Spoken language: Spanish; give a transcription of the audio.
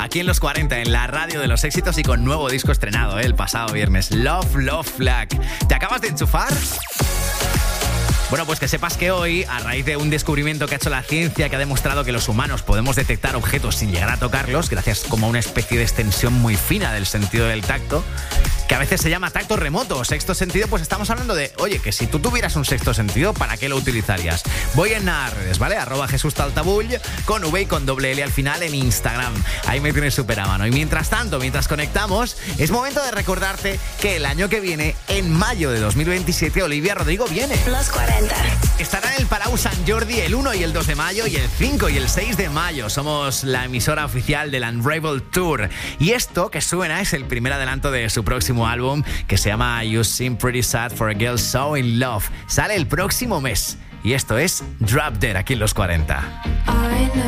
aquí en los 40, en la radio de los éxitos y con nuevo disco estrenado, el pasado viernes. Love, Love, Flag. ¿Te acabas de enchufar? Bueno, pues que sepas que hoy, a raíz de un descubrimiento que ha hecho la ciencia que ha demostrado que los humanos podemos detectar objetos sin llegar a tocarlos, gracias como a una especie de extensión muy fina del sentido del tacto, que a veces se llama tacto remoto o sexto sentido, pues estamos hablando de, oye, que si tú tuvieras un sexto sentido, ¿para qué lo utilizarías? Voy en las redes, ¿vale? @JesusTaltabull, con V y con doble L al final en Instagram. Ahí me tienes súper a mano. Y mientras tanto, mientras conectamos, es momento de recordarte que el año que viene, en mayo de 2027, Olivia Rodrigo viene. Los 40. Estará en el Palau Sant Jordi el 1 y el 2 de mayo y el 5 y el 6 de mayo. Somos la emisora oficial del Unravel Tour. Y esto que suena es el primer adelanto de su próximo álbum, que se llama You Seem Pretty Sad for a Girl So In Love. Sale el próximo mes. Y esto es Drop Dead aquí en los 40. I know